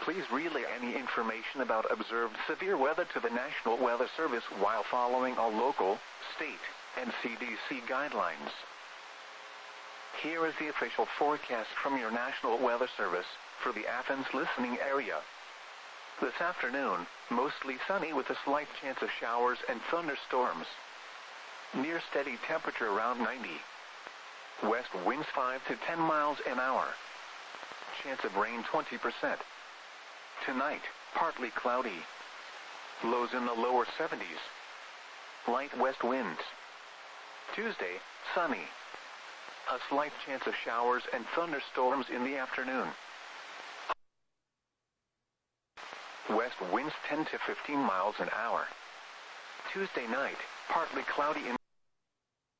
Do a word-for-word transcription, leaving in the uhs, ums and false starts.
Please relay any information about observed severe weather to the National Weather Service while following all local, state, and C D C guidelines. Here is the official forecast from your National Weather Service for the Athens listening area. This afternoon, mostly sunny with a slight chance of showers and thunderstorms. Near steady temperature around ninety. West winds five to ten miles an hour. Chance of rain twenty percent. Tonight, partly cloudy. Lows in the lower seventies. Light west winds. Tuesday, sunny. A slight chance of showers and thunderstorms in the afternoon. West winds ten to fifteen miles an hour. Tuesday night, partly cloudy in